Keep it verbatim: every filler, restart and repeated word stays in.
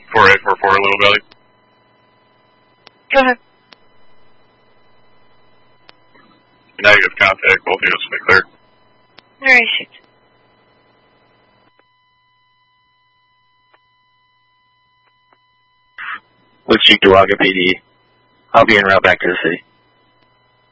four eight four four, Little Belly. Go ahead. Negative contact, both units will be clear. Very shit. Woodseek to Waga P D. I'll be en route back to the city.